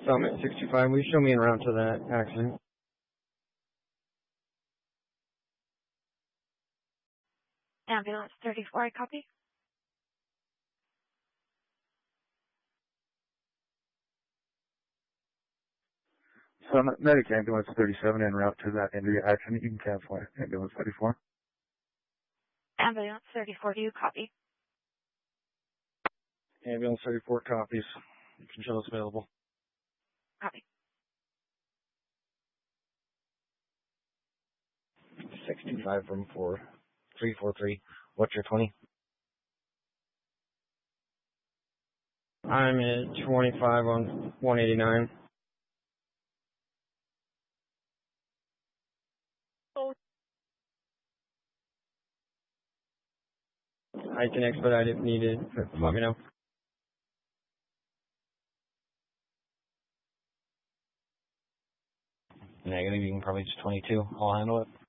Summit 65. Will you show me en route to that accident? Ambulance 34, I copy. Summit Medic Ambulance 37 en route to that India accident. You can cancel Ambulance 34. Ambulance 34, do you copy? Ambulance 34 copies. You can show us available. Copy. 625 from 343. What's your 20? I'm at 25 on 189. I can expedite if needed. Let me know. Negative, you can probably just 22. I'll handle it.